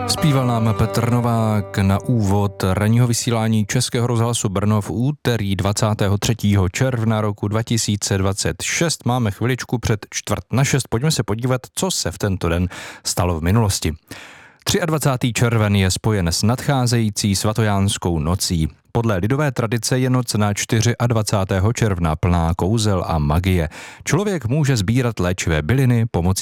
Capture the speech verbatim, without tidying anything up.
Zpíval nám Petr Novák na úvod ranního vysílání Českého rozhlasu Brno v úterý dvacátého třetího června roku dva tisíce dvacet šest. Máme chviličku před čtvrt na šest. Pojďme se podívat, co se v tento den stalo v minulosti. dvacátého třetího červen je spojen s nadcházející svatojánskou nocí. Podle lidové tradice je noc na dvacátého čtvrtého června plná kouzel a magie. Člověk může sbírat léčivé byliny pomocí